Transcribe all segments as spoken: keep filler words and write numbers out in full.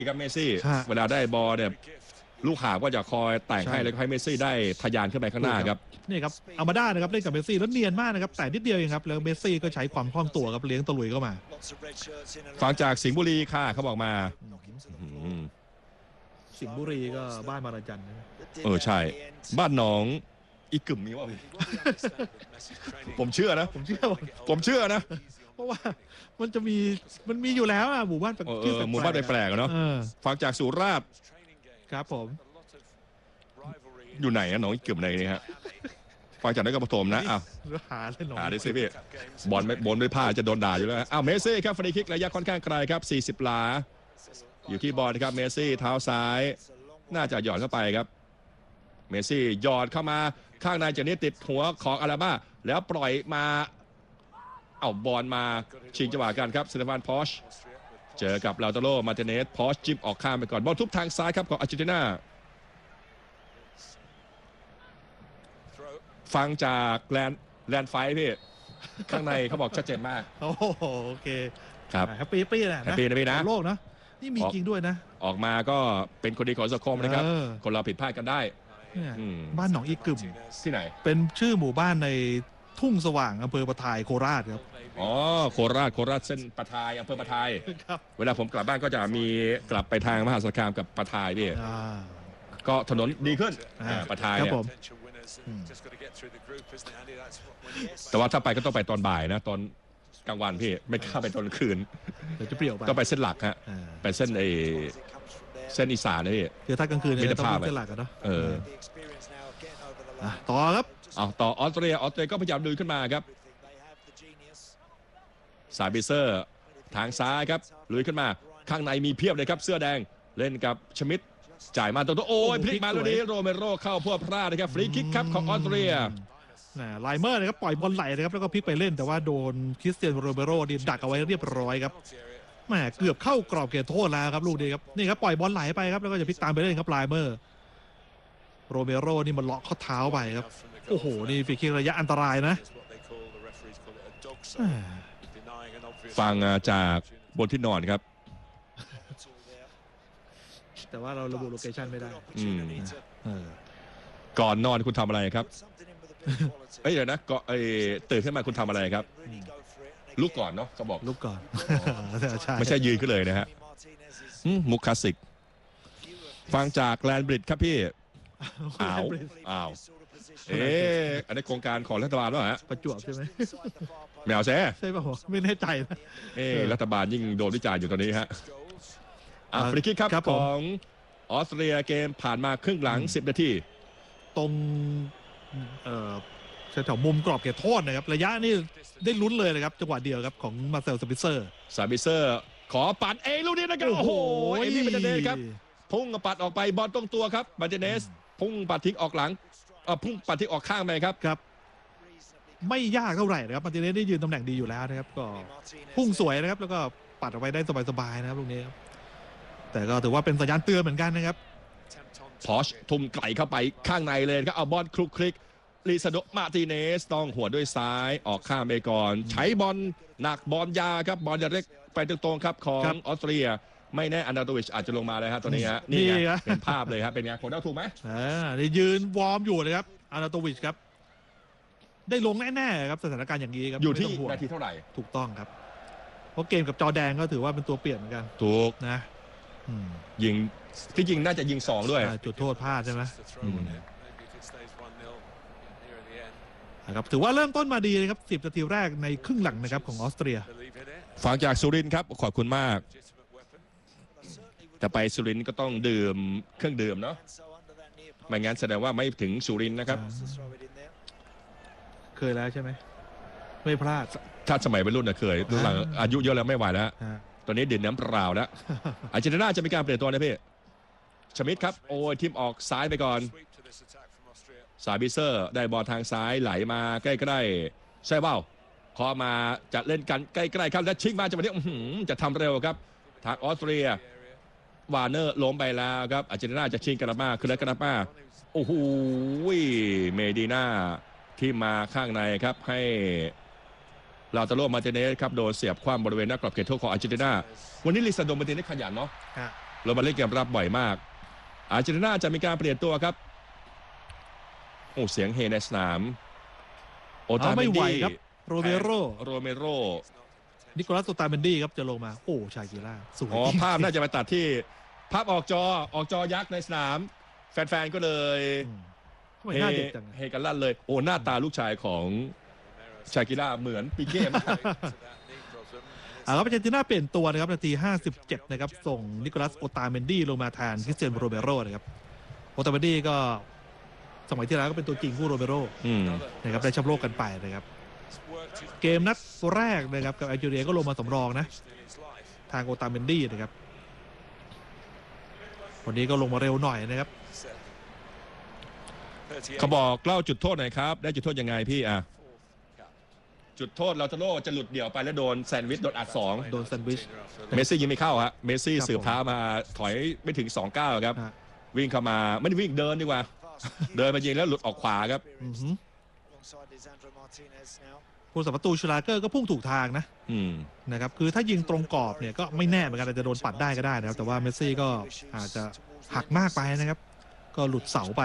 ครับเมสซี่เวลาได้บอลเนี่ยลูกหาก็จะคอยแต่งให้แล้วให้เมสซี่ได้ทะยานขึ้นไปข้างหน้าครับนี่ครับเอามาได้นะครับเล่นกับเมสซี่แล้วเนียนมากนะครับแต่นิดเดียวเองครับแล้วเมสซี่ก็ใช้ความคล่องตัวครับเลี้ยงตะลุยเข้ามาฟังจากสิงห์บุรีค่ะเขาบอกมาสิงห์บุรีก็บ้านมาราจันเออใช่บ้านน้องอีกกึ่มมีว่าผมเชื่อนะผมเชื่อผมเชื่อนะเพราะว่ามันจะมีมันมีอยู่แล้วอ่ะหมู่บ้านชื่อหมู่บ้านแปลกๆเนาะฟังจากสุราษฎร์ครับผมอยู่ไหนอะน้องอีกกึ่มไหนนี่ฮะฟังจากนักกระถมนะอ้าวหาได้หนอหาได้สิพี่บอลไม่บอลด้วยผ้าจะโดนด่าอยู่แล้วอ้าวเมสซี่ครับฟรีคิกระยะค่อนข้างไกลครับสี่สิบหลาอยู่ที่บอลครับเมสซี่เท้าซ้ายน่าจะหยอดเข้าไปครับเมสซี่หยอดเข้ามาข้างในจากนี้ติดหัวของอาราบ้าแล้วปล่อยมาเอาบอลมาชิงจังหวะกันครับเซเลฟานพอชเจอกับลาโตโรมาร์ติเนสพอชจิ้มออกข้ามไปก่อนบอลทุบทางซ้ายครับของอาร์เจนตินาฟังจากแลนแลนไฟพี่ข้างในเขาบอกชัดเจนมากโอ้โอเคครับแฮปปี้ปี้นะแฮปปี้นะพี่นะโลกนะนี่มีจริงด้วยนะออกมาก็เป็นคนดีของสังคมนะครับคนเราผิดพลาดกันได้บ้านหนองอีกึ่มที่ไหนเป็นชื่อหมู่บ้านในทุ่งสว่างอำเภอปะทายโคราชครับอ๋อโคราชโคราชเส้นปะทายอำเภอปะทายเวลาผมกลับบ้านก็จะมีกลับไปทางมหาสารคามกับปะทายพี่ก็ถนนดีขึ้นปะทายเนี่ยแต่ว่าถ้าไปก็ต้องไปตอนบ่ายนะตอนกลางวันพี่ไม่กล้าไปตอนคืนจะเปรี้ยวไปต้องไปเส้นหลักฮะไปเส้นไอเส้นอีสานนะพี่เดี๋ยวถ้ากลางคืนเนี่ยต้องไปเส้นหลักกันเนาะเออต่อครับเอาต่อออสเตรียออสเตรียก็พยายามดึงขึ้นมาครับซาบิเซอร์ทางซ้ายครับลุยขึ้นมาข้างในมีเพียบเลยครับเสื้อแดงเล่นกับชมิดจ่ายมาตัวตัวโอ้ยพลิกมาลูกนี้โรเมโรเข้าพวกพลาดนะครับฟรีคิกครับของออสเตรียไลเมอร์นะครับปล่อยบอลไหลนะครับแล้วก็พลิกไปเล่นแต่ว่าโดนคริสเตียนโรเมโรนี่ดักเอาไว้เรียบร้อยครับแหมเกือบเข้ากรอบเขตโทษแล้วครับลูกนี้ครับนี่ครับปล่อยบอลไหลไปครับแล้วก็จะพลิกตามไปเล่นครับไลเมอร์โรเมโรนี่มันเลาะข้อเท้าไปครับโอ้โหนี่ฟรีคิกระยะอันตรายนะฟังจากบนที่นอนครับแต่ว่าเราระบุโลเคชั่นไม่ได้ก่อนนอนคุณทำอะไรครับเอ้ยเดี๋ยวนะก็ไอตื่นขึ้นมาคุณทำอะไรครับลุกก่อนเนาะเขาบอกลุกก่อนไม่ใช่ยืนขึ้นเลยนะฮะมุกคลาสสิกฟังจากแลนบริดครับพี่อ้าวอ้าวเอ๊ะอันนี้โครงการของรัฐบาลป่ะฮะประจวบใช่ไหมแมวแซ่ใช่ป่ะผมไม่แน่ใจนะเอ๊ะรัฐบาลยิ่งโดนวิจารณ์อยู่ตอนนี้ฮะอ่ะฟรีคิกครับของออสเตรียเกมผ่านมาครึ่งหลังสิบนาทีตรงเอ่อแถวมุมกรอบเขตโทษนะครับระยะนี่ได้ลุ้นเลยนะครับจังหวะเดียวครับของมาเซลซาบิเซอร์ซาบิเซอร์ขอปัดเองลูกนี้นะครับโอ้โหเอมี่บันเดเนสครับพุ่งปัดออกไปบอลตรงตัวครับบันเดเนสพุ่งปัดทิ้งออกหลังเอ่อพุ่งปัดทิ้งออกข้างไปครับครับไม่ยากเท่าไหร่นะครับบันเดเนสได้ยืนตำแหน่งดีอยู่แล้วนะครับก็พุ่งสวยนะครับแล้วก็ปัดออกไปได้สบายๆนะครับลูกนี้แต่ก็ถือว่าเป็นสัญญาณเตือนเหมือนกันนะครับพอชทุ่มไกลเข้าไปข้างในเลยครับเอาบอลคลุกคลิกลิซาโดมาร์ติเนสต้องหัวด้วยซ้ายออกข้ามไปก่อนใช้บอลหนักบอลยาครับบอลจะเล็กไปตรงๆครับของออสเตรียไม่แน่อันดาโตวิชอาจจะลงมาเลยครับตัวนี้ฮะนี่ไงเป็นภาพเลยครับเป็นไงคนเดาถูกไหมอ่าได้ยืนวอร์มอยู่เลยครับอันดาโตวิชครับได้ลงแน่ๆครับสถานการณ์อย่างนี้ครับอยู่ที่นาทีเท่าไหร่ถูกต้องครับเพราะเกมกับจอแดงก็ถือว่าเป็นตัวเปลี่ยนเหมือนกันถูกนะยิงที่จริงน่าจะยิงสองด้วยจุดโทษพลาดใช่ไหมนะครับถือว่าเริ่มต้นมาดีเลยครับสิบนาทีแรกในครึ่งหลังนะครับของออสเตรียฟังจากสุรินทร์ครับขอบคุณมากแต่ไปสุรินทร์ก็ต้องดื่มเครื่องดื่มเนาะไม่งั้นแสดงว่าไม่ถึงสุรินทร์นะครับเคยแล้วใช่ไหมไม่พลาดถ้าสมัยวัยรุ่นน่ะเคยหลังอายุเยอะแล้วไม่ไหวแล้วตอนนี้ดื่มน้ำเปล่าแล้วอาร์เจนตินาจะมีการเปลี่ยนตัวนะพี่ชมิดครับโอ้ยทีมออกซ้ายไปก่อนซาบิเซอร์ได้บอลทางซ้ายไหลมาใกล้ๆใช่เปล่าขอมาจะเล่นกันใกล้ๆครับและชิงมาจะมาที่จะทำเร็วครับทางออสเตรียวาร์เนอร์ล้มไปแล้วครับอาร์เจนตินาจะชิงกระมาคือแล้วกระมาโอ้โหเมดิน่าที่มาข้างในครับให้ลาโตโรมาร์ติเนสครับโดนเสียบคว้างบริเวณหน้ากรอบเขตโทษของอาร์เจนตินาวันนี้ลิซาโดมาร์ติเนสขยันเนาะเรามาเล่นเกมรับบ่อยมากอาร์เจนตินาจะมีการเปลี่ยนตัวครับโอ้เสียงเฮในสนามโอตาเมไม่นไหวดี้ครับโรเมโรโรเมโรนิโคลัสโอตาเมนดี้ครับจะลงมาโอ้ชากิล่าสวยอ๋อภาพน่าจะมาตัดที่ภาพออกจอออกจอยักษ์ในสนาม แฟนๆก็เลยอืมทำไมหน้าเด็กจังเฮกันลั่นเลยโอ้หน้าตาลูกชายของชากิล่าเหมือนปิเก้มากอ่าครับอาร์เจนตินาเปลี่ยนตัวนะครับนาทีห้าสิบเจ็ดนะครับส่งนิโคลัสโอตาเมนดี้ลงมาแทนคริสเตียนโรเมโรนะครับโอตาเมนดี้ก็สมัยที่แล้วก็เป็นตัวจริงคู่โรเมโรอืมนะครับได้แชมป์โลกกันไปนะครับเกมนัดแรกนะครับกับแอลจีเรียก็ลงมาสำรองนะทางโอตาเมนดี้นะครับวันนี้ก็ลงมาเร็วหน่อยนะครับเขาบอกเล่าจุดโทษหน่อยครับได้จุดโทษยังไงพี่อ่ะจุดโทษเราตาโล่จะหลุดเดี่ยวไปแล้วโดนแซนด์วิชโดนอัดสองโดนแซนด์วิชเมสซี่ยิงไม่เข้าฮะเมสซี่ครับสืบเท้ามาถอยไม่ถึงสองก้าวครับฮะวิ่งเข้ามาไม่ได้วิ่งเดินดีกว่า เดินมายิงแล้วหลุดออกขวาครับอือหือผู้สัมประตูชูลาเกอร์ก็พุ่งถูกทางนะอืมนะครับคือถ้ายิงตรงกรอบเนี่ยก็ไม่แน่เหมือนกันอาจจะโดนปัดได้ก็ได้นะครับแต่ว่าเมสซี่ก็อาจจะหักมากไปนะครับก็หลุดเสาไป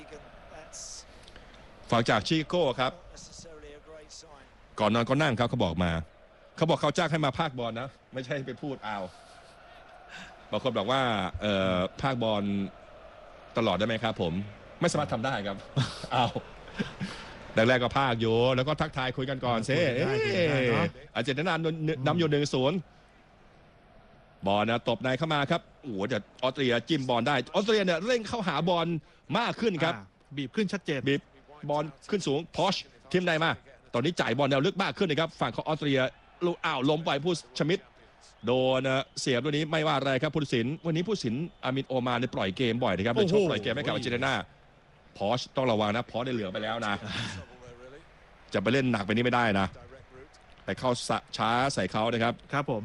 ฝั่งจากชิโก้ครับก่อนนอนก็นั่งครับเขาบอกมาเขาบอกเขาจ้างให้มาพากบอลนะไม่ใช่ไปพูดเอาบางคนบอกว่าเอ่อพากบอลตลอดได้ไหมครับผมไม่สามารถทำได้ครับ เอาแรกๆก็พากอยู่แล้วก็ทักทายคุยกันก่อนเซ่อาร์เจนตินานำอยู่หนึ่งศูนย์บอลนะตบในเข้ามาครับโอ้โหแต่ออสเตรียจิ้มบอลได้ออสเตรียเนี่ยเร่งเข้าหาบอลมากขึ้นครับอ่าบีบขึ้นชัดเจนบีบบอลขึ้นสูงพอชทีมในมาตอนนี้จ่ายบอลแนวลึกมากขึ้นนะครับฝั่งของออสเตรียลูกอ้าวล้มไปผู้ชมิดโดนเสียบตัวนี้ไม่ว่าอะไรครับผู้ตัดสินวันนี้ผู้ตัดสินอามินโอมานในปล่อยเกมบ่อยนะครับโดยเฉพาะปล่อยเกมให้กับอาร์เจนตินาพอชต้องระวังนะพอชได้เหลืองไปแล้วนะจะไปเล่นหนักไปนี้ไม่ได้นะไปเข้าช้าใส่เขานะครับครับผม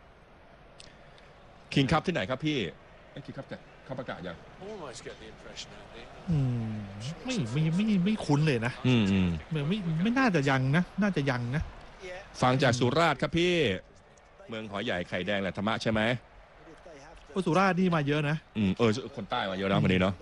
คิงคัพที่ไหนครับพี่คิงคัพจะเข้าประกาศยังอืมไม่ไม่ไม่ไม่ไม่คุ้นเลยนะอืมอืมไม่ไม่ไม่น่าจะยังนะ น่าจะยังนะฟังจากสุราษฎร์ครับพี่เมืองหอยใหญ่ไข่แดงแหละธรรมะใช่ไหมโอสุราษฎร์นี่มาเยอะนะอืมเออคนใต้มาเยอะนะวันนี้เนาะ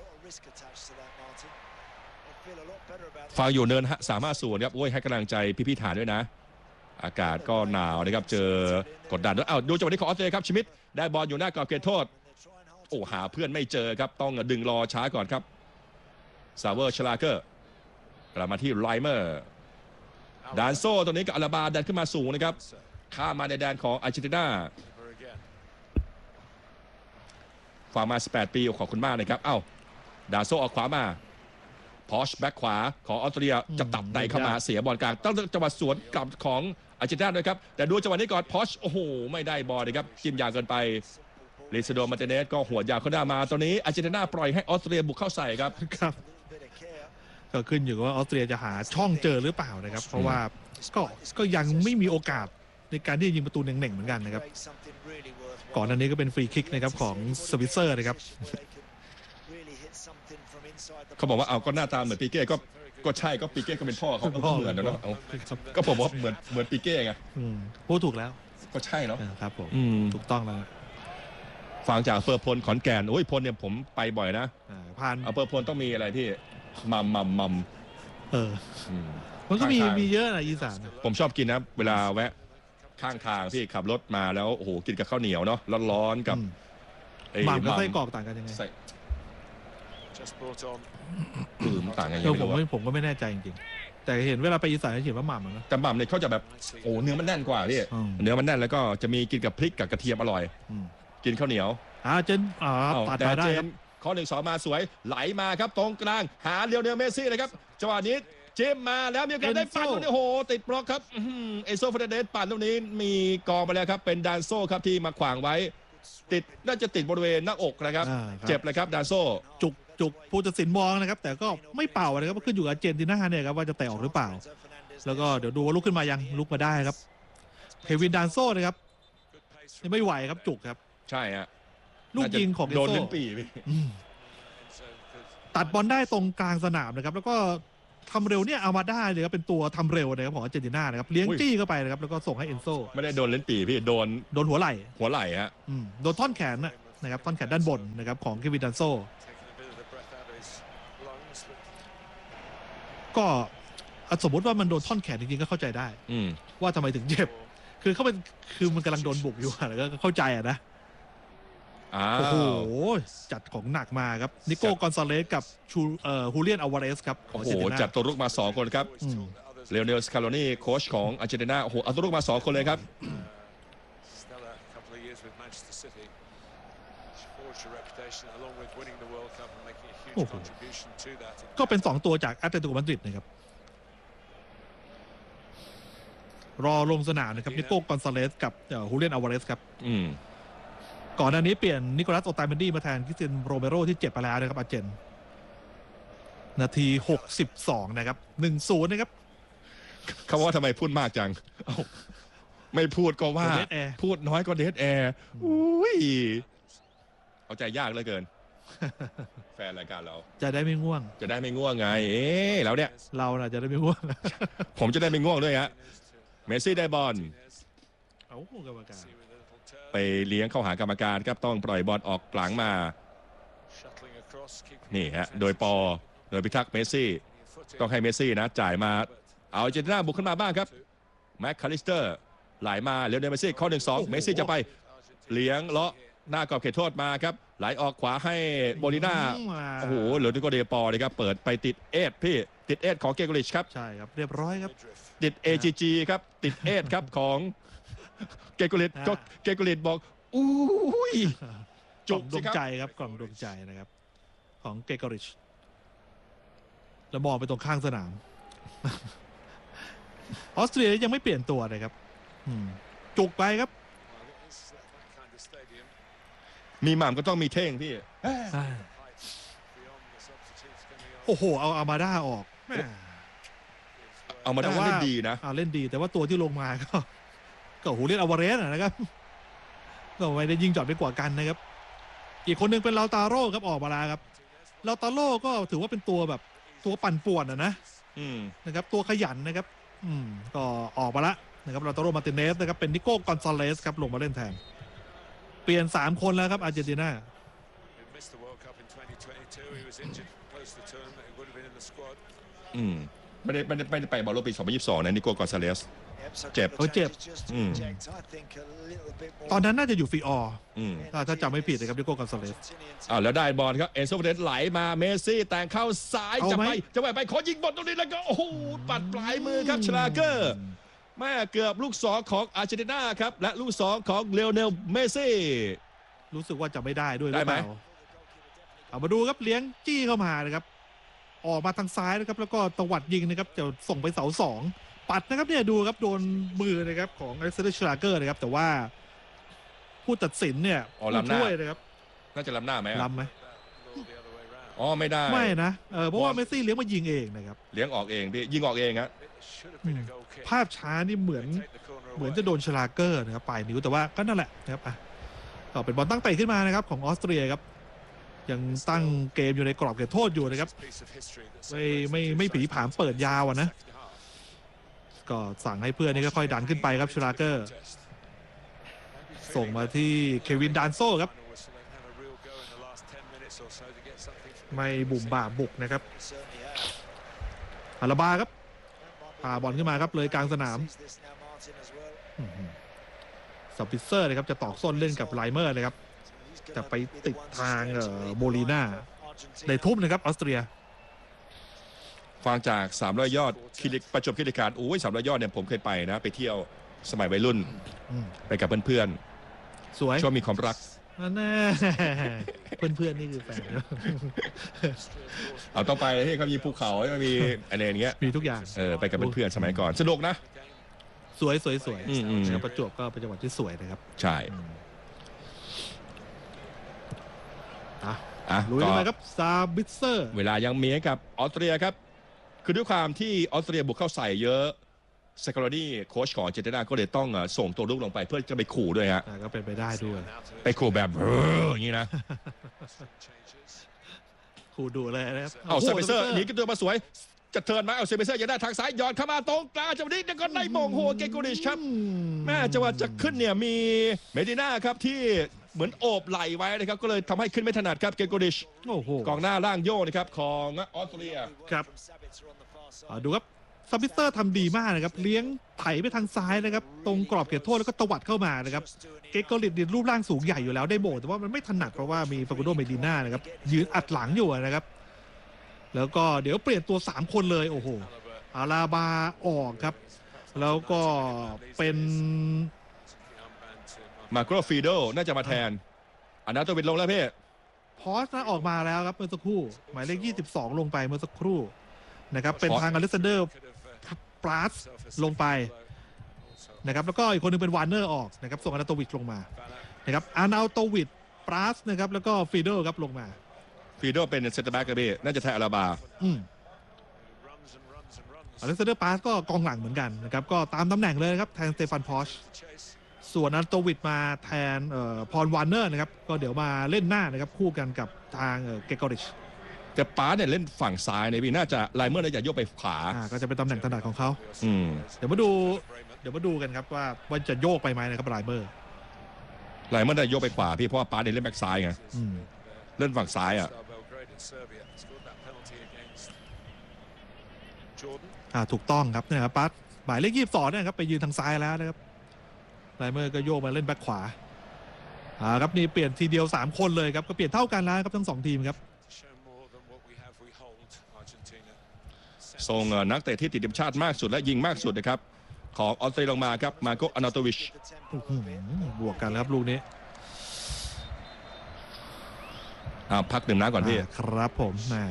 ฟังอยู่เนินสามารถส่วนครับโอ้ยให้กำลังใจพี่ๆฐานด้วยนะ อากาศก็หนาวนะครับเจอกดดันด้วยอ้าวดูจังหวะนี้ของออสเตรเลียครับชมิดได้บอลอยู่หน้ากรอบเขตโทษโอ้หาเพื่อนไม่เจอครับต้องดึงรอช้าก่อนครับซาเวอร์ชลาเกอร์กลับมาที่ไลเมอร์ดานโซ่ตัวนี้กับอาราบาดันขึ้นมาสูงนะครับข้ามมาในแดนของอาร์เจนตินาฝากมาสิบแปดปีขอบคุณมากนะครับเอ้าดานโซ่ออกขวามาพอชแบ็คขวาของออสเตรียจะตับในเข้ามาเสียบอลกลางต้องจังหวะสวนกลับของอาร์เจนตินาด้วยครับแต่ดูจังหวะนี้ก่อนพอชโอ้โหไม่ได้บอลนะครับจิ้มยาวเกินไปลิซาโดมาร์ติเนสก็หัวยาวเข้าหน้ามาตอนนี้อาร์เจนตินาปล่อยให้ออสเตรียบุกเข้าใส่ครับครับก็ขึ้นอยู่กับว่าออสเตรียจะหาช่องเจอหรือเปล่านะครับ เพราะว่าก็ก็ยังไม่มีโอกาสในการที่จะยิงประตูเน่งๆเหมือนกันนะครับก่อนหน้านี้ก็เป็นฟรีคิกนะครับของสวิตเซอร์นะครับเขาบอกว่าเอาก็หน้าตาเหมือนปีเก้ก็ก็ใช่ก็ปีเก้ก็เป็นพ่อเขาก็เหมือนนะเนาะเอาก็ผมว่าเหมือนเหมือนปีเก้ไงอืมพูดถูกแล้วก็ใช่เนาะเออครับผมอืมถูกต้องแล้วฟังจากเฟอร์พลขอนแก่นโอ้ยพลเนี่ยผมไปบ่อยนะอ่าผ่านเอาเฟอร์พลต้องมีอะไรที่มัมมัมมัมเอออืมมันก็มีข้างๆมีเยอะนะอีสานนะผมชอบกินนะเวลาแวะข้างทางพี่ขับรถมาแล้วโอ้โหกินกับข้าวเหนียวเนาะร้อนๆกับอืมไอ้หม่ำกับไส้กรอกต่างกันยังไงใส่อืมต่างกันยังเออไงผมไม่รู้ไม่อะผมก็ไม่แน่ใจจริงๆแต่เห็นเวลาไปอีสานจะเขียนว่าหม่ำอะนะแต่หม่ำเนี่ยเขาจะแบบโอ้เนื้อมันแน่นกว่าพี่อืมเนื้อมันแน่นแล้วก็จะมีกินกับพริกกับกระเทียมอร่อยอืมกินข้าวเหนียวอ่าเจนอ่าเอ้าตัดแต่มาได้เจครันบข้อหนึ่งสองมาสวยไหลมาครับตรงกลางหาเลียวเนลเมสซี่นะครับจังหวะนี้จิ้มมาแล้วมีโอกาสได้ปั่นตรงนี้โอ้โหติดบล็อกครับอื้อหือเอโซเฟรเดสปั่นตรงนี้มีกองไปแล้วครับเป็นดานโซ่ครับที่มาขวางไว้ติดน่าจะติดบริเวณหน้าอกนะครับอ่าครับเจ็บเลยครับดานโซ่จุกจุกผู้ตัดสินมองนะครับ แต่ก็ไม่เป่านะครับขึ้นอยู่กับอาร์เจนตินาเนี่ยครับว่าจะเตะออกหรือเปล่า แล้วก็เดี๋ยวดูว่าลุกขึ้นมายังลุกมาได้ครับเควินดานโซ่นะครับยังไม่ไหวครับจุกครับใช่ฮะลูกยิงของเอโดนโซ่ลิ้นปี่พี่อืมตัดบอลได้ตรงกลางสนามนะครับ แล้วก็ทำเร็วเนี่ยเอามาได้เลยครับเป็นตัวทำเร็วนะครับของอาร์เจนตินานะครับเลี้ยงจี้เข้าไปนะครับแล้วก็ส่งให้เอนโซไม่ได้โดนลิ้นปี่พี่โดนโดนหัวไหล่หัวไหล่ฮะอืมโดนท่อนแขนนะนะครับท่อนแขนด้านบนนะครับของเควินดันโซก็สมมติว่ามันโดนท่อนแขนจริงๆก็เข้าใจได้ว่าทำไมถึงเจ็บคือเขาเป็นคือมันกำลังโดนบุกอยู่แล้วก็เข้าใจอะนะโอ้โหจัดของหนักมาครับนิโก้กอนซาเลสกับชูเอ่อฮูเลียนอวาเรสครับโอ้โหจัดตัวรุกมาสองคนครับเลโอเนลสคาโลนีโค้ชของอาร์เจนตินาโอ้โหเอาตัวรุกมาสองคนเลยครับโอ้โหก็เป็นสองตัวจากแอตเลติโกมาดริดนะครับรอลงสนามนะครับนิโก้กอนซาเลสกับฮูเลียนอวาเรสครับก่อนหน้านี้เปลี่ยนนิโคลัสโอตาเมนดี้มาแทนคริสเตียนโรเมโรที่เจ็บไปแล้วนะครับอาร์เจนนาทีหกสิบสองนะครับ หนึ่งศูนย์ นะครับเขาว่าทำไมพูดมากจังไม่พูดก็ว่าพูดน้อยก็เดทแอร์อุ้ยเอาใจยากเหลือเกินแฟนรายการเราจะได้ไม่ง่วงจะได้ไม่ง่วงไงเอ๊ะแล้วเนี่ยเราน่ะจะได้ไม่ง่วงผมจะได้ไม่ง่วงด้วยฮะเมสซี่ได้บอลเอากรรมการไปเลี้ยงเข้าหากรรมการครับต้องปล่อยบอลออกหลังมานี่ฮะโดยปอโดยพิทักษ์เมสซี่ต้องให้เมสซี่นะจ่ายมาเอาอาร์เจนตินาบุกขึ้นมาบ้างครับแม็กคาลิสเตอร์ไหลมาเลี้ยวเดนเมสซี่ข้อหนึ่งสองเมสซี่จะไปเลี้ยงเลาะหน้ากรอบเขตโทษมาครับไหลออกขวาให้โบลิน่าโอ้โหเหลือนิโกเดปอเลยครับเปิดไปติดเอสพี่ติดเอสของเกโกริชครับใช่ครับเรียบร้อยครับติด เอ จี จี ครับติดเอสครับของเกโกริชก็เกโกริชบอกอุ้ยจบดวงใจครับกล่องดวงใจนะครับของเกโกริชแล้วมองไปตรงข้างสนามออสเตรียยังไม่เปลี่ยนตัวเลยครับจุกไปครับมีหม่ำก็ต้องมีเท่งพี่โอ้โหเอาอามาด้าออกเอามาด้าเล่นดีนะเล่นดีแต่ว่าตัวที่ลงมาก็ก็หูเล่นอวาเรสนะครับก็ไม่ได้ยิงจอดไปกว่ากันนะครับอีกคนนึงเป็นลาตาโร่ครับออกมาแล้วครับลาตาโร่ก็ถือว่าเป็นตัวแบบตัวปั่นป่วนนะนะครับตัวขยันนะครับก็ออกมาละนะครับลาตาโร่มาร์ติเนสนะครับเป็นนิโก้กอนซาเลสครับลงมาเล่นแทนเปลี่ยนสามคนแล้วครับอาร์เจนตินาอืมไม่ได้ไม่ได้ไม่ได้ไปบอลโลกปีสองพันยี่สิบสองนะนิโก้กอนซาเลสเจ็บเขาเจ็บตอนนั้นน่าจะอยู่ฟีออร์ถ้าจำไม่ผิดนะครับนิโก้กอนซาเลสอ้าวแล้วได้บอลครับเอนโซเฟเรสไหลมาเมสซี่แต่งเข้าซ้ายจะไปจะไปไปขอยิงบอลตรงนี้แล้วก็โอ้โหปัดปลายมือครับชลาเกอร์แม่เกือบลูกสองของอาร์เจนตินาครับและลูกสองของเลโอเนลเมสซี่รู้สึกว่าจะไม่ได้ด้วยได้ไหมเอามาดูครับเลี้ยงจี้เข้ามานะครับออกมาทางซ้ายนะครับแล้วก็ตวัดยิงนะครับจะส่งไปเสาสองปัดนะครับเนี่ยดูครับโดนมือนะครับของอเล็กซานเดอร์ชลาเกอร์นะครับแต่ว่าผู้ตัดสินเนี่ยช่วยนะครับน่าจะล้ำหน้าไหมล้ำไหมอ๋อไม่ได้ไม่นะเออเพราะว่าเมสซี่เลี้ยงมายิงเองนะครับเลี้ยงออกเองพี่ยิงออกเองครับภาพช้านี่เหมือนเหมือนจะโดนชลาเกอร์นะครับปลายนิ้วแต่ว่าก็นั่นแหละนะครับอ่ะก็เป็นบอลตั้งเตะขึ้นมานะครับของออสเตรียครับยังตั้งเกมอยู่ในกรอบเขตโทษอยู่นะครับไม่ไม่ไม่ผีผามเปิดยาวนะก็สั่งให้เพื่อนนี่ค่อยๆดันขึ้นไปครับชลาเกอร์ส่งมาที่เควินดานโซ่ครับไม่บุ่มบ่าบุกนะครับอาราบาครับพาบอลขึ้นมาครับเลยกลางสนามซับปิเซอร์นะครับจะตอกส้นเล่นกับไลเมอร์นะครับจะไปติดทางโมลีน่าได้ทุ่มนะครับออสเตรียฟังจากสามร้อยยอดคิริประจวบคีรีขันธ์โอ้ยสามร้อยยอดเนี่ยผมเคยไปนะไปเที่ยวสมัยวัยรุ่นไปกับเพื่อนๆสวยชอบมีความรักแน่เพื่อนๆนี่คือแฟนเอาต้องไปที่เขามีภูเขาเขามีอะไรอย่างเงี้ยมีทุกอย่างเออไปกับเพื่อนๆสมัยก่อนสนุกนะสวยสวยสวยประจวบก็เป็นจังหวัดที่สวยนะครับใช่อ่ะลุยมาครับซาบิเซอร์เวลายังมีกับออสเตรียครับคือด้วยความที่ออสเตรียบุกเข้าใส่เยอะสกาโรนี่โค้ชของอาร์เจนตินาก็เลยต้องส่งตัวลูกลงไปเพื่อจะไปขู่ด้วยฮะก็เป็นไปได้ด้วยไปขู่แบบอย่างนี้นะขู่ดูเลยนะครับเอาเซเบเซอร์หนีกันตัวมาสวยจะเทิร์นมาเอาเซเบเซอร์ยังได้ทางซ้ายย้อนเข้ามาตรงกลางจังหวะนี้ก็ได้มงโฮเกโกริชครับแม่จังหวะจะขึ้นเนี่ยมีเมดิน่าครับที่เหมือนโอบไหลไว้นะครับก็เลยทำให้ขึ้นไม่ถนัดครับเกโกดิชโอ้โหกองหน้าล่างโยกนะครับของออสเตรเลียครับอ่าดูครับซับมิสเตอร์ทำดีมากนะครับเลี้ยงไถไปทางซ้ายนะครับตรงกรอบเขตโทษแล้วก็ตวัดเข้ามานะครับเกโกลิตรูปร่างสูงใหญ่อยู่แล้วได้โบแต่ว่ามันไม่ถนัดเพราะว่ามีฟากูโดเมดิน่านะครับยืนอัดหลังอยู่นะครับแล้วก็เดี๋ยวเปลี่ยนตัวสามคนเลยโอ้โหอาราบาออกครับแล้วก็เป็นมาโกรฟีโดน่าจะมาแทนอันนั้นตัวเป็นลงแล้วพี่พอสนะออกมาแล้วครับเมื่อสักครู่หมายเลขยี่สิบสองลงไปเมื่อสักครู่นะครับเป็นทางอเล็กซานเดอร์ปราสลงไปนะครับแล้วก็อีกคนนึงเป็นวานเนอร์ออกนะครับส่งอานาโตวิชลงมานะครับอานาโตวิชปราสนะครับแล้วก็ฟีเดอร์ครับลงมาฟีโดเป็นเซนเตอร์แบ็กครับพี่น่าจะแทนอาราบาอืมอเล็กซานเดอร์ปราสก็กองหลังเหมือนกันนะครับก็ตามตำแหน่งเลยครับแทนสเตฟานพอชส่วนอานาโตวิชมาแทนพอลวานเนอร์นะครับก็เดี๋ยวมาเล่นหน้านะครับคู่กันกับทางเกโกริชแต่ป้าเนี่ยเล่นฝั่งซ้ายเนี่ยพี่น่าจะไลเมอร์น่าจะโยกไปขวาก็จะเป็นตำแหน่งถนัดของเขาอืมเดี๋ยวมาดูเดี๋ยวมาดูกันครับว่าว่าจะโยกไปไหมนะครับไลเมอร์ไลเมอร์ได้โยกไปขวาพี่เพราะว่าป้าเนี่ยเล่นแบ็กซ้ายไงเล่นฝั่งซ้ายอ่ะอ่าถูกต้องครับเนี่ยครับป้าหมายเลขยี่สิบสองเนี่ยครับไปยืนทางซ้ายแล้วนะครับไลเมอร์ก็โยกมาเล่นแบ็กขวาอ่าครับนี่เปลี่ยนทีเดียวสามคนเลยครับก็เปลี่ยนเท่ากันแล้วครับทั้งสองทีมครับส่งนักเตะที่ติดทีมชาติมากสุดและยิงมากสุดนะครับของออสเตรเลียลงมาครับมาโกอานาโตวิชบวกกันครับลูกนี้อ่าพักหนึ่งน้ำก่อนพี่ครับผมนะ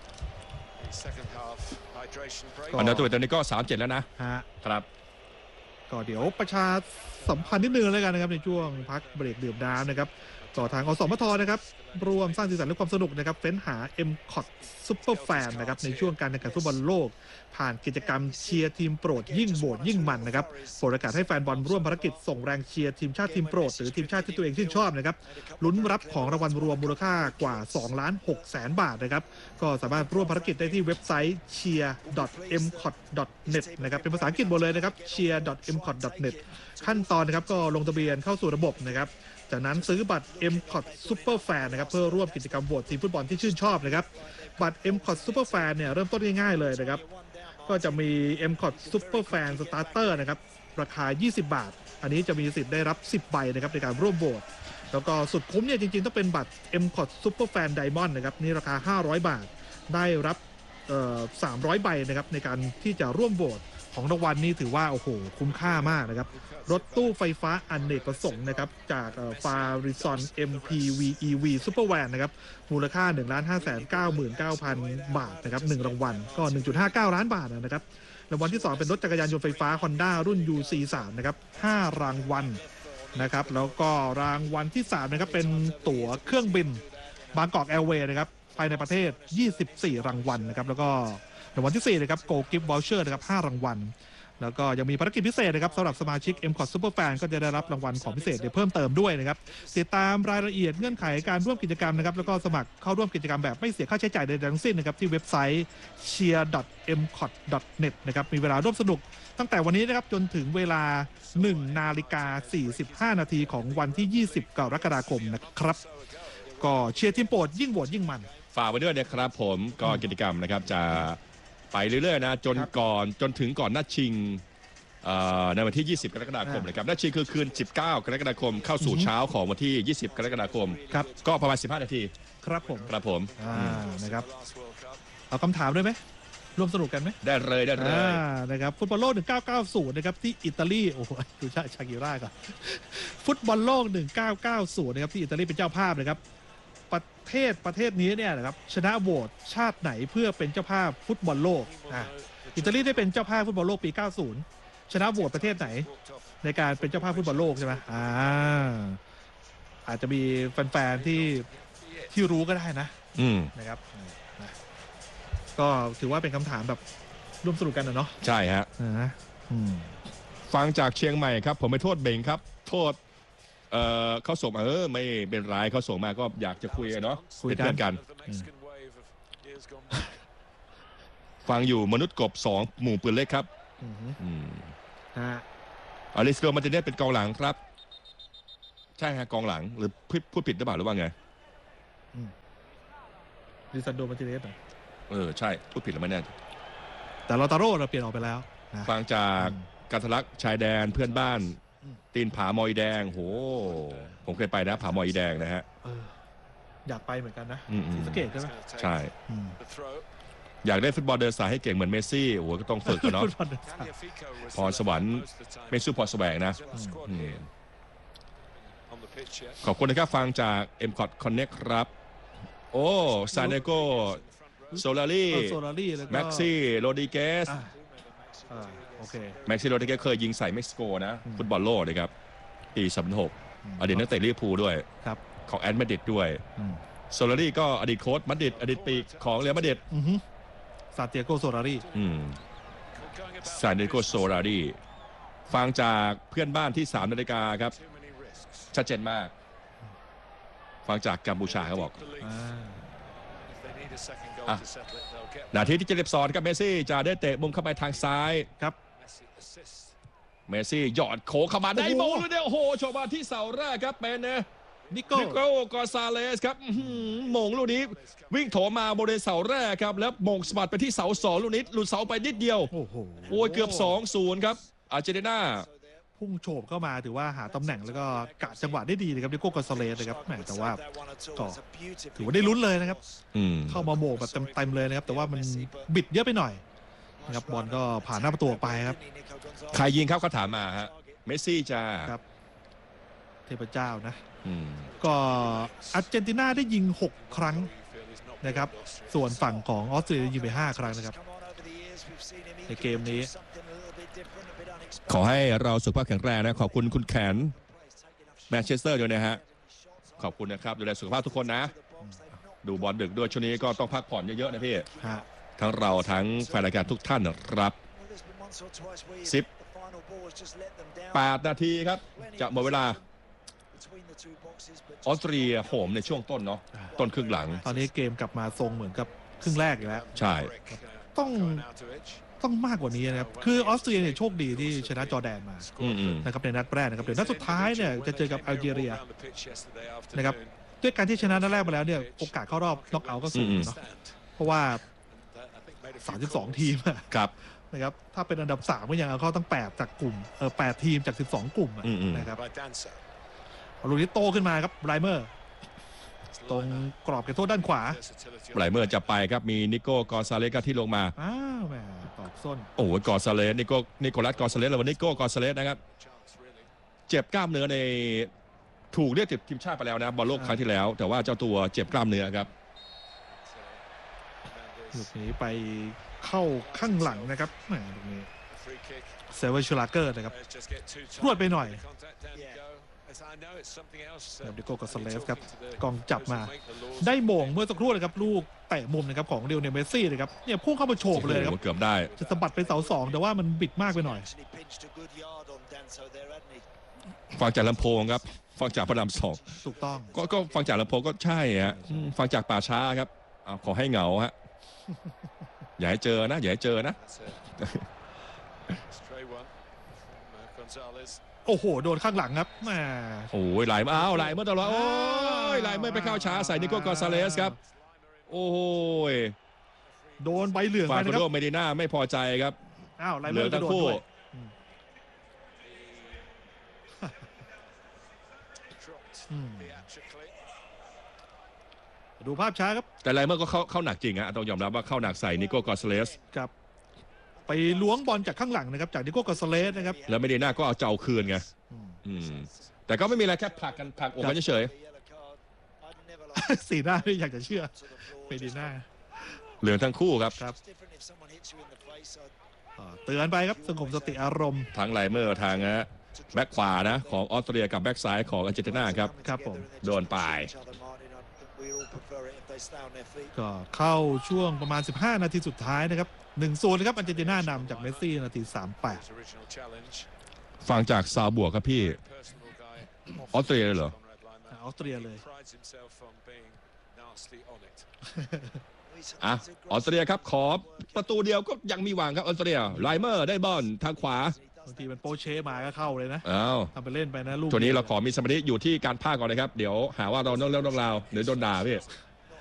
อานาโตวิชตอนนี้ก็สามเจ็ดแล้วนะฮะครับก็เดี๋ยวประชาสัมพันธ์นิดนึงแล้วกันนะครับในช่วงพักเบรกดื่มน้ำนะครับต่อทางอสมทนะครับรวมสร้างสีสันและความสนุกนะครับเฟ้นหา เอ็ม ซี โอ ที Super Fan นะครับในช่วงการแข่งขันฟุตบอลโลกผ่านกิจกรรมเชียร์ทีมโปรดยิ่งโหวตยิ่งมันนะครับโปรดประกาศให้แฟนบอลร่วมภารกิจส่งแรงเชียร์ทีมชาติทีมโปรดหรือทีมชาติที่ตัวเองชื่นชอบนะครับลุ้นรับของรางวัลรวมมูลค่ากว่าสองล้านหกแสนบาทนะครับก็สามารถร่วมภารกิจได้ที่เว็บไซต์ เชียร์ ดอท เอ็ม ซี โอ ที ดอท เน็ต นะครับเป็นภาษาอังกฤษหมดเลยนะครับ เชียร์ ดอท เอ็ม ซี โอ ที ดอท เน็ต ขั้นตอนนะครับก็ลงทะเบียนเข้าสู่ระบบนะครับจากนั้นซื้อบัตร เอ็ม ซี โอ ที Super Fan นะครับเพื่อร่วมกิจกรรมโหวตทีมฟุตบอลที่ชื่นชอบนะครับบัตร เอ็ม ซี โอ ที Super Fan เนี่ยเริ่มต้นง่ายๆเลยนะครับก็จะมี เอ็ม ซี โอ ที Super Fan Starter นะครับราคายี่สิบบาทอันนี้จะมีสิทธิ์ได้รับสิบใบนะครับในการร่วมโหวตแล้วก็สุดคุ้มเนี่ยจริงๆต้องเป็นบัตร เอ็ม ซี โอ ที Super Fan Diamond นะครับนี่ราคาห้าร้อยบาทได้รับเอ่อสามร้อยใบนะครับในการที่จะร่วมโหวตของรางวัลนี้ถือว่าโอ้โหคุ้มค่ามากนะครับรถตู้ไฟฟ้าอเนกประสงค์นะครับจากฟาริซอน เอ็ม พี วี อี วี Super Van นะครับมูลค่า หนึ่งล้านห้าแสนเก้าหมื่นเก้าพัน บาทนะครับหนึ่งรางวัลก็ หนึ่งจุดห้าเก้า ล้านบาทนะครับรางวัลที่สองเป็นรถจักรยานยนต์ไฟฟ้า Honda รุ่น ยู ซี สาม นะครับห้ารางวัลนะครับแล้วก็รางวัลที่สามนะครับเป็นตั๋วเครื่องบินบางกอกแอร์เวย์นะครับภายในประเทศยี่สิบสี่รางวัลนะครับแล้วก็รางวัลที่สี่นะครับ Go Gift Voucher นะครับห้ารางวัลแล้วก็ยังมีภารกิจพิเศษนะครับสำหรับสมาชิก เอ็ม ซี โอ ที Super Fan ก็จะได้รับรางวัลของพิเศษเพิ่มเติมด้วยนะครับติดตามรายละเอียดเงื่อนไขการร่วมกิจกรรมนะครับแล้วก็สมัครเข้าร่วมกิจกรรมแบบไม่เสียค่าใช้จ่ายใดๆทั้งสิ้นนะครับที่เว็บไซต์ เชียร์ ดอท เอ็ม ซี โอ ที ดอท เน็ต นะครับมีเวลาร่วมสนุกตั้งแต่วันนี้นะครับจนถึงเวลาหนึ่งนาฬิกาสี่สิบห้านาทีของวันที่ยี่สิบกรกฎาคมนะครับก็เชียร์ทีมโปรดยิ่งโหวตยิ่งมันฝากไว้ด้วยนะครับผมก็กิจกรรมนะครับจะไปเรื่อยๆนะจนก่อนจนถึงก่อนนัดชิงในวันที่ยี่สิบกรกฎาคมนะครับนัดชิงคือคืนสิบเก้ากรกฎาคมเข้าสู่เช้าของวันที่ยี่สิบกรกฎาคมครับก็ประมาณสิบห้านาทีครับผมครับผมนะครับเอาคำถามด้วยไหมร่วมสนุกกันไหมได้เลยได้เลยนะครับฟุตบอลโลกหนึ่งพันเก้าร้อยเก้าสิบนะครับที่อิตาลีโอ้โหดูชาชากิร่าก่อนฟุตบอลโลกหนึ่งพันเก้าร้อยเก้าสิบนะครับที่อิตาลีเป็นเจ้าภาพนะครับประเทศประเทศนี้เนี่ยนะครับชนะโหวตชาติไหนเพื่อเป็นเจ้าภาพฟุตบอลโลกอ่ะอิตาลีได้เป็นเจ้าภาพฟุตบอลโลกปีเก้าสิบชนะโหวตประเทศไหนในการเป็นเจ้าภาพฟุตบอลโลกใช่ไหมอ่าอาจจะมีแฟนๆที่ที่รู้ก็ได้นะนะครับก็ถือว่าเป็นคำถามแบบร่วมสนุกกันนะเนาะใช่ฮะฟังจากเชียงใหม่ครับผมไปโทษเบงครับโทษเอ่อเขาส่งมาเออไม่เป็นไรเขาส่งมาก็อยากจะคุยเนาะเป็นเพื่อนกันฟังอยู่มนุษย์กบสองหมู่ปืนเล็กครับฮะอลิสโกมาติเนสเป็นกองหลังครับใช่ฮะกองหลังหรือพูดพูดผิดหรือเปล่าหรือว่าไงลิซันโดมาร์ติเนสเออใช่พูดผิดแล้วไม่แน่แต่ลอตาโร่เราเปลี่ยนออกไปแล้วนะฟังจากการทะลักชายแดนเพื่อนบ้านตีนผามอยแดงโหผมเคยไปนะผามอยแดงนะฮะอยากไปเหมือนกันนะอืมศรีสะเกษใช่ไหมใช่อยากได้ฟุตบอลเดินสายให้เก่งเหมือนเมสซี่โอ้โหก็ต้องฝึกกันเนาะพรสวรรค์ไม่สู้พรแสวงนะขอบคุณนะครับฟังจาก เอ็ม คอท Connect ครับโอ้ซานเนโกโซลารีแม็กซี่โรดิเกสโอเคแม็กซี่โรดิเกสเคยยิงใส่เม็กซิโกนะฟุตบอลโลกนะครับปีสองพันหกอดีตนักเตะลิเวอร์พูลด้วยของแอตมาดริดด้วยโซลารีก็อดีตโค้ชมาดริดอดีตปีกของเรอัลมาดริดซานเตียโกโซลารีซานเตียโกโซลารีฟังจากเพื่อนบ้านที่สามนาฬิกาครับชัดเจนมากฟังจากกัมพูชาเขาบอกนาทีที่เจ็ดสิบสองครับเมสซี่จะได้เตะมุมเข้าไปทางซ้ายครับเมสซี่หยอดโขเข้ามาได้บอลเลยเนี่ยโอ้โหโชว์มาที่เสาแรกครับเป็นนิโก้กอซาเลสครับมงลูกนี้วิ่งโถมาบริเวณเสาแรกครับแล้วมงสะบัดไปที่เสาสองลูกนี้หลุดเสาไปนิดเดียวโอ้โหโอ้ยเกือบ สองศูนย์ ครับอาร์เจนตินาพุ่งโฉบเข้ามาถือว่าหาตำแหน่งแล้วก็กะจังหวะได้ดีนะครับนิโก้กอซาเลสนะครับแต่ว่าก็ถือว่าได้ลุ้นเลยนะครับเข้ามาโมกแบบเต็มๆเลยนะครับแต่ว่ามันบิดเยอะไปหน่อยนะครับบอลก็ผ่านหน้าประตูไปครับใครยิงครับเขาถามมาฮะเมสซี่จ้าครับเทพเจ้านะก็อาร์เจนตินาได้ยิงหกครั้งนะครับส่วนฝั่งของออสเตรเลียยิงไปห้าครั้งนะครับในเกมนี้ขอให้เราสุขภาพแข็งแรงนะขอบคุณคุณแขนแมนเชสเตอร์ด้วยนะฮะขอบคุณนะครับดูแลสุขภาพทุกคนนะดูบอลดึกด้วยช่วงนี้ก็ต้องพักผ่อนเยอะๆนะพี่ทั้งเราทั้งแฟนรายการทุกท่านครับสิบแปดนาทีครับจะหมดเวลาออสเตรียโหมในช่วงต้นเนาะต้นครึ่งหลังตอนนี้เกมกลับมาทรงเหมือนกับครึ่งแรกอีกแล้วใช่ต้องต้องมากกว่านี้นะครับคือออสเตรียเนี่ยโชคดีที่ชนะจอร์แดนมานะครับในนัดแรกนะครับเดี๋ยวนัดสุดท้ายเนี่ยจะเจอกับแอลจีเรียนะครับด้วยการที่ชนะนัดแรกมาแล้วเนี่ยโอกาสเข้ารอบน็อกเอาท์ก็สูงเนาะเพราะว่าสามสิบสองทีมครับนะครับถ้าเป็นอันดับสามก็ยังเอาเข้าตั้งแปดจากกลุ่มเออแปดทีมจากสิบสองกลุ่มนะครับลูกนี้โตขึ้นมาครับไบรเมอร์ตรงกรอบเขตโทษด้านขวาไบรเมอร์จะไปครับมีนิโก้กอซาเลสที่ลงมาอ้าวแหมตอกส้นโอ้โหกอซาเลสนิโก้นิโคลัสกอซาเลสแล้วนิโก้กอซาเลสนะครับเจ็บกล้ามเนื้อในถูกเรียกติดทีมชาติไปแล้วนะบอลโลกครั้งที่แล้วแต่ว่าเจ้าตัวเจ็บกล้ามเนื้อครับลูกนี้ไปเข้าข้างหลังนะครับแหมลูกนี้เซเวอร์ชูลาเกอร์นะครับรวดไปหน่อยครับดิโก้กอซาเลสครับกองจับมาได้โมงเมื่อสักครู่นะครับลูกเตะมุมนะครับของเรียวเนเมสซี่นะครับเนี่ยพุ่งเข้ามาโฉบเลยครับเกือบได้จะสะบัดไปเสาสองแต่ว่ามันบิดมากไปหน่อยฟังจากลำโพงครับฟังจากพระรามสองถูกต้องก็ก็ฟังจากลำโพงก็ใช่ฮะฟังจากป่าช้าครับขอให้เหงาฮะอย่าให้เจอนะอย่าให้เจอนะโอ้โหโดนข้างหลังครับแหมโอ้ยไหลมาอ้าวไหลเมื่อตลอดโอ้ยไหลเมื่อไปเข้าช้าใส่นิโก้กอซาเลสครับโอ้ยโดนใบเหลืองไปนะครับฟาโดเมดิน่าไม่พอใจครับอ้าวไหลเมื่อทั้งคู่ดูภาพช้าครับแต่ไรเมื่อก็เข้าเข้าหนักจริงฮะต้องยอมรับว่าเข้าหนักใส่นิโก้กอซาเลสครับไปล้วงบอลจากข้างหลังนะครับจากนิโก้กอซาเลสนะครับแล้วเมดิน่าก็เอาเจ้าคืนไงแต่ก็ไม่มีอะไรแค่ผลักกันผลักอกกันเฉยๆสีหน้าไม่อยากจะเชื่อเมดิน่าเหลืองทั้งคู่ครับเตือนไปครับสงบสติอารมณ์ทั้งไลเมอร์ทางนะแบ็คขวานะของออสเตรเลียกับแบ็คซ้ายของอาร์เจนตินาครับครับผมโดนปลายก็เข้าช่วงประมาณสิบห้านาทีสุดท้ายนะครับหนึ่งศูนย์นะครับอาร์เจนตินานำจากเมสซี่นาทีสามสิบแปดฟังจากซาวบัวครับพี่ออสเตรเลียเหรอออสเตรเลียเลยอ่ะออสเตรเลียครับขอประตูเดียวก็ยังมีหวังครับออสเตรเลียไลเมอร์ได้บอลทางขวาบางทีมันโปเช่มาก็เข้าเลยนะอ้าวทำไปเล่นไปนะลูกตัวนี้เราขอมีสมาธิอยู่ที่การพากย์ก่อนนะครับเดี๋ยวหาว่าเราเรื่องเรื่องราวหรือโดนด่าพี่